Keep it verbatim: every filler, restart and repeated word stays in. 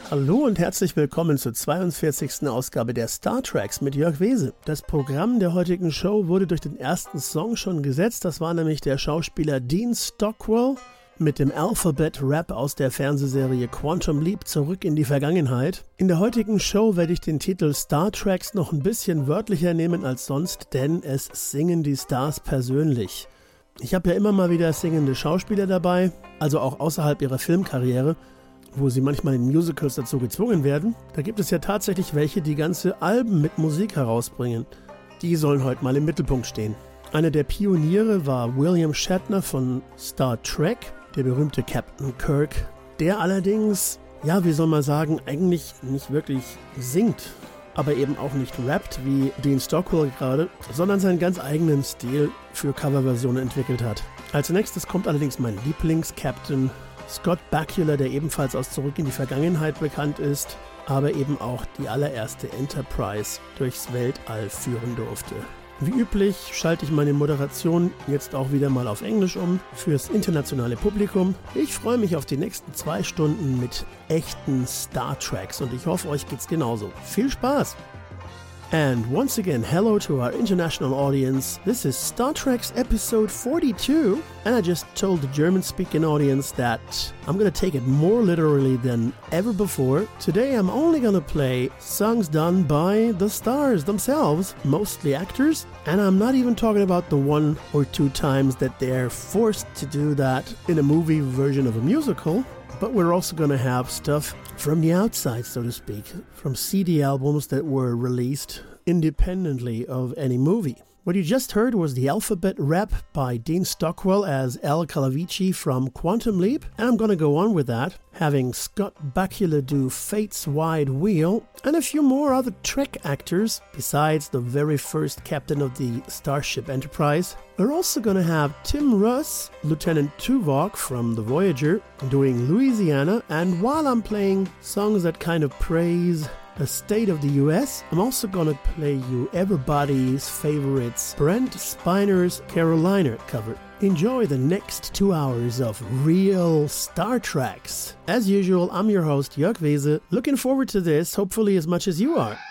Hallo und herzlich willkommen zur zweiundvierzigsten Ausgabe der Star Treks mit Jörg Wese. Das Programm der heutigen Show wurde durch den ersten Song schon gesetzt. Das war nämlich der Schauspieler Dean Stockwell mit dem Alphabet-Rap aus der Fernsehserie Quantum Leap zurück in die Vergangenheit. In der heutigen Show werde ich den Titel Star Treks noch ein bisschen wörtlicher nehmen als sonst, denn es singen die Stars persönlich. Ich habe ja immer mal wieder singende Schauspieler dabei, also auch außerhalb ihrer Filmkarriere, wo sie manchmal in Musicals dazu gezwungen werden. Da gibt es ja tatsächlich welche, die ganze Alben mit Musik herausbringen. Die sollen heute mal im Mittelpunkt stehen. Einer der Pioniere war William Shatner von Star Trek, der berühmte Captain Kirk, der allerdings, ja, wie soll man sagen, eigentlich nicht wirklich singt, aber eben auch nicht rappt wie Dean Stockwell gerade, sondern seinen ganz eigenen Stil für Coverversionen entwickelt hat. Als nächstes kommt allerdings mein Lieblings-Captain Scott Bakula, der ebenfalls aus Zurück in die Vergangenheit bekannt ist, aber eben auch die allererste Enterprise durchs Weltall führen durfte. Wie üblich schalte ich meine Moderation jetzt auch wieder mal auf Englisch um fürs internationale Publikum. Ich freue mich auf die nächsten zwei Stunden mit echten Star Treks und ich hoffe, euch geht's genauso. Viel Spaß! And once again, hello to our international audience. This is Star Trek's episode forty-two, and I just told the German-speaking audience that I'm gonna take it more literally than ever before. Today I'm only gonna play songs done by the stars themselves, mostly actors, and I'm not even talking about the one or two times that they're forced to do that in a movie version of a musical. But we're also going to have stuff from the outside, so to speak, from C D albums that were released independently of any movie. What you just heard was the Alphabet Rap by Dean Stockwell as Al Calavici from Quantum Leap, and I'm going to go on with that, having Scott Bakula do Fate's Wide Wheel, and a few more other Trek actors, besides the very first captain of the Starship Enterprise. We're also going to have Tim Russ, Lieutenant Tuvok from the Voyager, doing Louisiana, and while I'm playing songs that kind of praise the state of the U S, I'm also gonna play you everybody's favorites Brent Spiner's Carolina cover. Enjoy the next two hours of real Star Treks. As usual, I'm your host, Jörg Wese. Looking forward to this, hopefully as much as you are.